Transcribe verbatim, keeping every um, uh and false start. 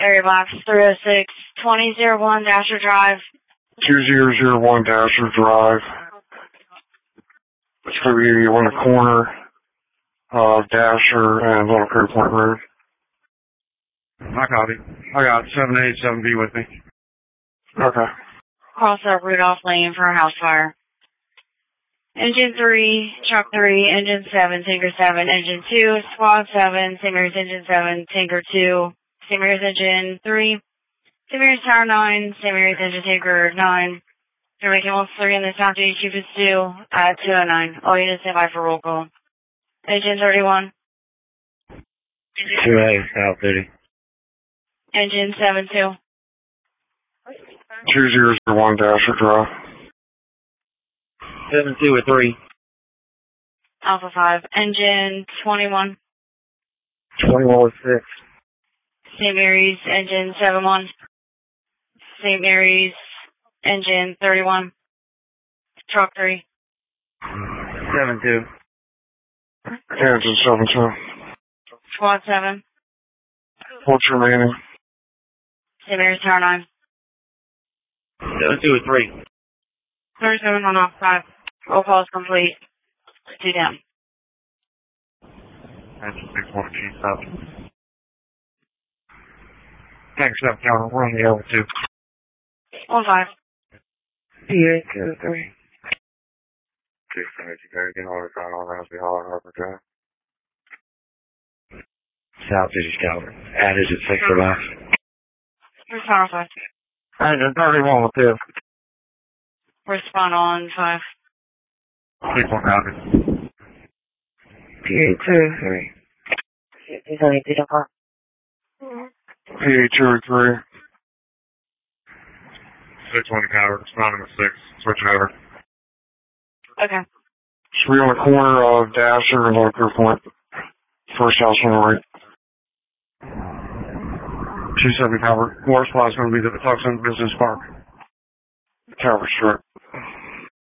Area box three oh six, twenty oh one Dasher Drive. two thousand one Dasher Drive. It's going to be on the corner of Dasher and Little Clear Point Road. I copy. I got seven eighty-seven B with me. Okay. Cross up Rudolph Lane for a house fire. Engine three, truck three, engine seven, Tinker seven, engine two, squad seven, Saint Mary's engine seven, Tinker two, Saint Mary's engine three, Saint Mary's tower nine, Saint Mary's engine tanker nine. You're making all three in the South Duty Chief is due at two oh nine. All units stand by for roll call. Engine thirty-one. two A, South Duty. Engine seven two. two thousand one Dasher Drive. seven two or three. Alpha five. Engine twenty-one. twenty-one with six. Saint Mary's engine seven one. Saint Mary's engine thirty-one. Truck three. seven two. Engine seven two. Squad seven. What's remaining? Saint Mary's tower nine. seven two or three. thirty-seven on off five. Roll call is complete. Two down. Engine six one G seven. Tank seven counter, we're on the L two. One five. P eight two three. Chief, I need you guys to get all the time on Ramsey Holler Harbor Drive. South Duty Scouter. Add is at six for life. Here's tower five. Engine thirty-one with two. Respond on five. six one copy. P eight two three. He's only two to four. P eight two or three. six one cover, responding with six. Switching over. Okay. So we're on the corner of Dasher and Little Clear Point. First house on the right. two seventy cover. More spot's going to be the Tucson Business Park. Tower strip.